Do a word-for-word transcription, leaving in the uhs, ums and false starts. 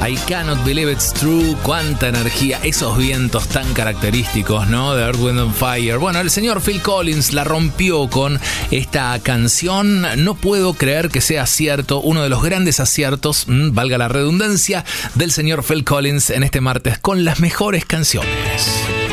I cannot believe it's true. Cuánta energía, esos vientos tan característicos, ¿no? De Earth, Wind and Fire. Bueno, el señor Phil Collins la rompió con esta canción. No puedo creer que sea cierto. Uno de los grandes aciertos, mmm, valga la redundancia, del señor Phil Collins en este martes con las mejores canciones.